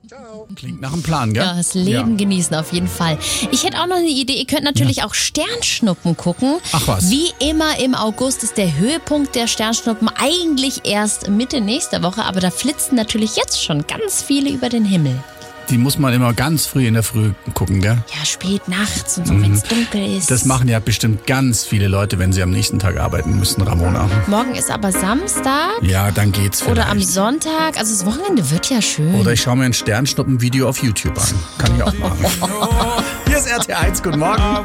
Ciao. Klingt nach einem Plan, gell? Ja, das Leben genießen auf jeden Fall. Ich hätte auch noch eine Idee. Ihr könnt natürlich auch Sternschnuppen gucken. Ach was. Wie immer im August ist der Höhepunkt der Sternschnuppen eigentlich erst Mitte nächster Woche. Aber da flitzen natürlich jetzt schon ganz viele über den Himmel. Die muss man immer ganz früh in der Früh gucken, gell? Ja, spät nachts und so, wenn es dunkel ist. Das machen ja bestimmt ganz viele Leute, wenn sie am nächsten Tag arbeiten müssen, Ramona. Morgen ist aber Samstag. Ja, dann geht's vielleicht. Oder am Sonntag. Also das Wochenende wird ja schön. Oder ich schaue mir ein Sternschnuppen-Video auf YouTube an. Kann ich auch machen. Hier ist RT1, guten Morgen.